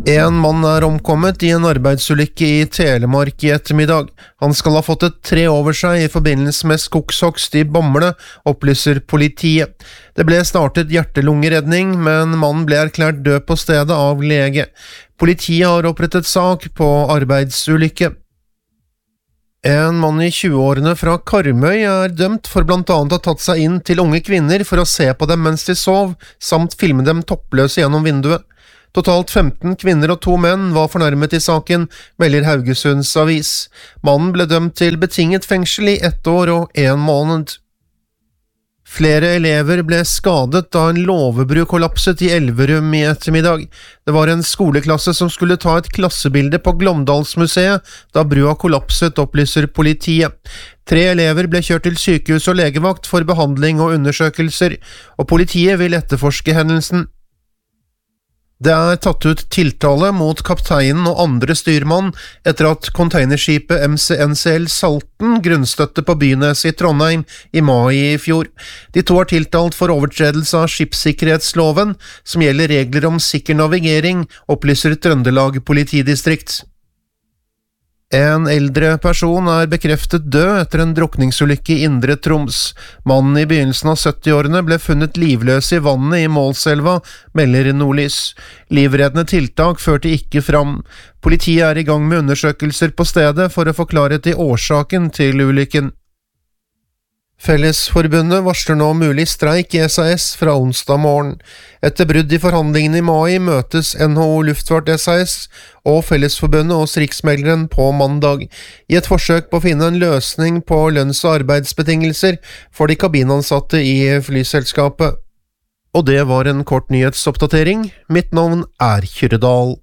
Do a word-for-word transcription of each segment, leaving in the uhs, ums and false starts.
En mann er omkommet i en arbeidsulykke i Telemark i ettermiddag. Han skal ha fått et tre over seg i forbindelse med skogshogst i Bamble, opplyser politiet. Det ble startet hjertelungeredning, men mannen ble erklært død på stedet av lege. Politiet har opprettet sak på arbeidsulykke. En mann i tjueårene fra Karmøy er dømt for blant annet å ha tatt seg inn til unge kvinner for å se på dem mens de sov, samt filme dem toppløse gjennom vinduet. Totalt femten kvinner og to menn var fornærmet i saken, melder Haugesunds Avis. Mannen ble dømt til betinget fengsel i ett år og en måned. Flere elever ble skadet da en låvebru kollapset i Elverum i ettermiddag. Det var en skoleklasse som skulle ta et klassebilde på Glåmdalsmuseet da brua kollapset, opplyser politiet. Tre elever ble kjørt til sykehus og legevakt for behandling og undersøkelser, og politiet vil etterforske hendelsen. Det er tatt ut tiltale mot kapteinen og andre styrmann etter at containerskipet M C N C L Salten grunnstøtte på Bynes i Trondheim i mai i fjor. De to er tiltalt for overtredelse av skipssikkerhetsloven, som gjelder regler om sikker navigering, opplyser Trøndelag politidistrikt. En eldre person er bekreftet død etter en drukningsulykke i Indre Troms. Mannen i begynnelsen av syttiårene ble funnet livløs i vannet i Målselva, melder Nordlys. Livreddende tiltak førte ikke fram. Politiet er i gang med undersøkelser på stedet for å få klarhet i årsaken til ulykken. Fellesforbundet varsler nå mulig streik i S A S fra onsdag morgen. Etter brudd i forhandlingene i mai møtes N H O Luftfart S A S og Fellesforbundet hos Riksmegleren på mandag, i et forsøk på å finne en løsning på lønns- og arbeidsbetingelser for de kabinansatte i flyselskapet. Og det var en kort nyhetsoppdatering. Mitt navn er Kyrredal.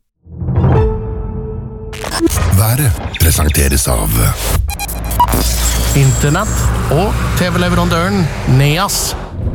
Været presenteres av Internett og T V-leverandøren Neas.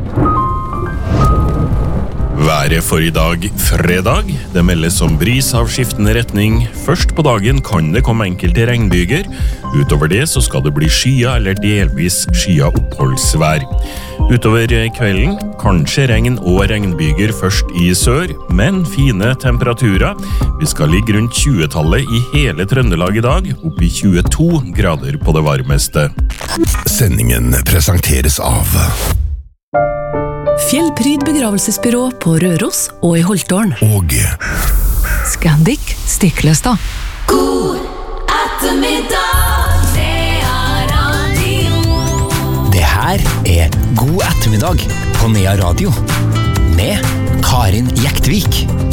Været for i dag, fredag. Det meldes om bris av skiftende retning. Først på dagen kan det komme enkelte regnbyger. Utover det så skal det bli skya eller delvis skya oppholdsvær. Utover kvelden, kanskje regn og regnbyger først i sør, men fine temperaturer. Vi skal ligge rundt tjue-tallet i hele Trøndelag i dag, opp i tjueto grader på det varmeste. Sendingen presenteres av Fjellpryd begravelsesbyrå på Røros og i Holtårn. Og Scandic Stiklestad. God ettermiddag, det er radio. Det her er God ettermiddag på Nea Radio med Karin Jektvik.